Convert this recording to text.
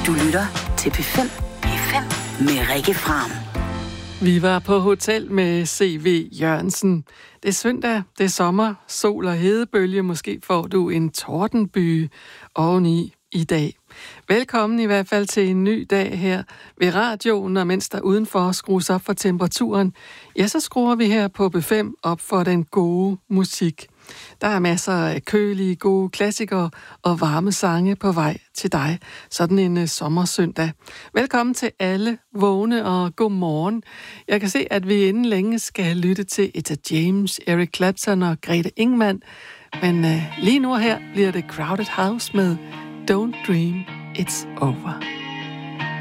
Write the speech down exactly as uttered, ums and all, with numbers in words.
Du lytter til P fem. P fem med Rikke Fram. Vi var på hotel med C V Jørgensen. Det er søndag, det er sommer, sol og hedebølge. Måske får du en tordenbyge oveni i dag. Velkommen i hvert fald til en ny dag her ved radioen, og mens der udenfor skrues op for temperaturen, ja, så skruer vi her på P fem op for den gode musik. Der er masser af kølige, gode klassikere og varme sange på vej til dig, sådan en uh, sommersøndag. Velkommen til alle vågne og god morgen. Jeg kan se, at vi inden længe skal lytte til Etta James, Eric Clapton og Grete Ingemann, men uh, lige nu her bliver det Crowded House med Don't Dream It's Over.